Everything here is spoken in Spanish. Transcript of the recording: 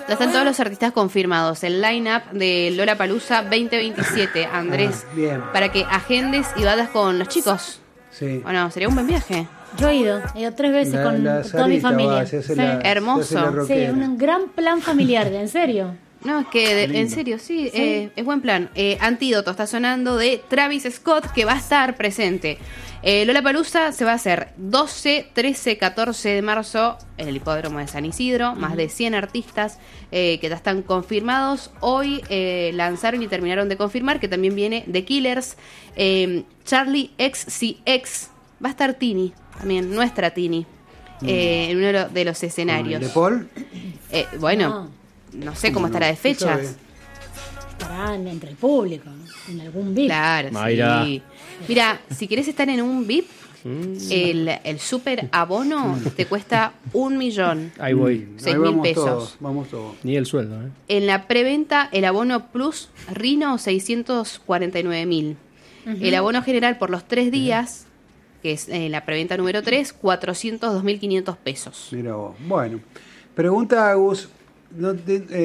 Ya están todos los artistas confirmados. El line-up de Lollapalooza 2027, Andrés. Bien. Para que agendes y vayas con los chicos. Sí. Bueno, sería un buen viaje. Yo he ido 3 veces con toda mi Sarita familia. va, se hace la- Hermoso. se hace la Sí, rockera. un gran plan familiar, en serio. No, es que en serio, sí, es buen plan. Antídoto está sonando de Travis Scott, que va a estar presente. Lollapalooza se va a hacer 12, 13, 14 de marzo en el hipódromo de San Isidro. Más de 100 artistas que ya están confirmados. Hoy lanzaron y terminaron de confirmar que también viene The Killers, Charlie XCX. Va a estar Tini, también nuestra Tini, en uno de los escenarios. ¿De Paul? Bueno, no sé cómo estará de fechas. Estarán entre el público, en algún VIP. Claro, Mayra. sí. Mira, si querés estar en un VIP, el super abono te cuesta 1.000.000. Ahí voy. 6.000 pesos. Vamos todos. Ni el sueldo, ¿eh? En la preventa, el abono Plus Rino, 649.000. El abono general por los 3 días, que es la preventa número 3, 402.500 pesos. Mira vos. Bueno, pregunta Agus.